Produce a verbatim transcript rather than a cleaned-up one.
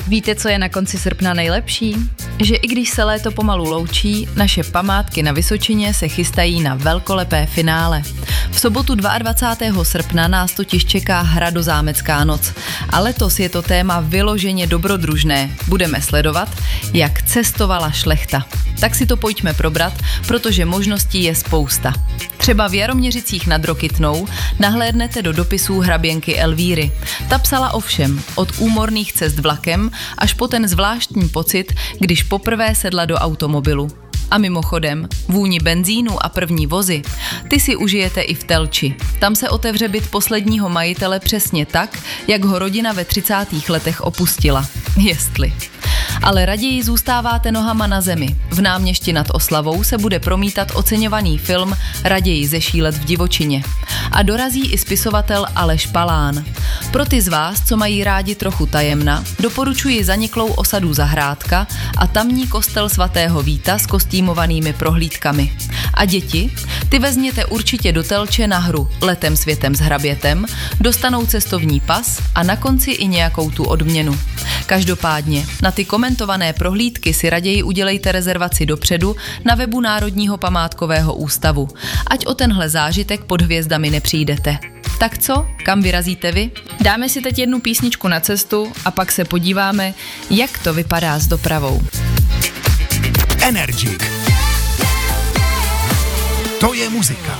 Víte, co je na konci srpna nejlepší? Že i když se léto pomalu loučí, naše památky na Vysočině se chystají na velkolepé finále. V sobotu dvacátého druhého srpna nás totiž čeká Hradozámecká noc. A letos je to téma vyloženě dobrodružné. Budeme sledovat, jak cestovala šlechta. Tak si to pojďme probrat, protože možností je spousta. Třeba v Jaroměřicích nad Rokytnou nahlédnete do dopisů hraběnky Elvíry. Ta psala o všem, od úmorných cest vlakem až po ten zvláštní pocit, když poprvé sedla do automobilu. A mimochodem, vůni benzínu a první vozy, ty si užijete i v Telči. Tam se otevře byt posledního majitele přesně tak, jak ho rodina ve třicátých letech opustila. Jestli. Ale raději zůstáváte nohama na zemi. V Náměšti nad Oslavou se bude promítat oceňovaný film Raději zešílet v divočině. A dorazí i spisovatel Aleš Palán. Pro ty z vás, co mají rádi trochu tajemna, doporučuji zaniklou osadu Zahrádka a tamní kostel svatého Víta s kostýmovanými prohlídkami. A děti? Ty vezměte určitě do Telče na hru Letem světem s hrabětem, dostanou cestovní pas a na konci i nějakou tu odměnu. Každopádně, na ty komentované prohlídky si raději udělejte rezervaci dopředu na webu Národního památkového ústavu. Ať o tenhle zážitek pod hvězdami nepřijdete. Tak co? Kam vyrazíte vy? Dáme si teď jednu písničku na cestu a pak se podíváme, jak to vypadá s dopravou. Energik. To je muzika.